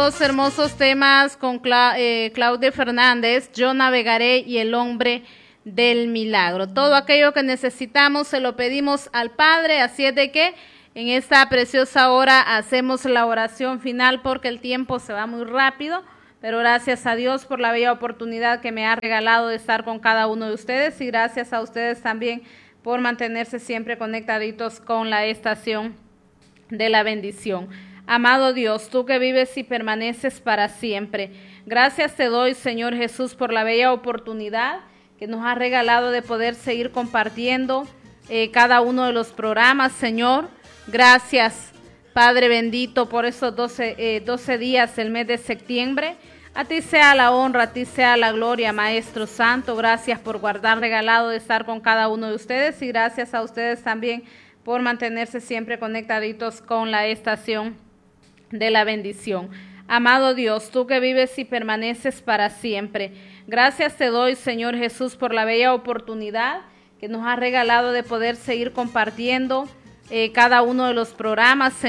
dos hermosos temas con Claudia Fernández, Yo navegaré y El hombre del milagro. Todo aquello que necesitamos se lo pedimos al Padre, así es de que en esta preciosa hora hacemos la oración final porque el tiempo se va muy rápido, pero gracias a Dios por la bella oportunidad que me ha regalado de estar con cada uno de ustedes y gracias a ustedes también por mantenerse siempre conectaditos con la estación de la bendición. Amado Dios, tú que vives y permaneces para siempre, gracias te doy, Señor Jesús, por la bella oportunidad que nos has regalado de poder seguir compartiendo cada uno de los programas, Señor. Gracias, Padre bendito, por esos 12 días del mes de septiembre. A ti sea la honra, a ti sea la gloria, Maestro Santo. Gracias por guardar regalado de estar con cada uno de ustedes y gracias a ustedes también por mantenerse siempre conectaditos con la estación de la bendición. Amado Dios, tú que vives y permaneces para siempre, gracias te doy, Señor Jesús, por la bella oportunidad que nos has regalado de poder seguir compartiendo cada uno de los programas,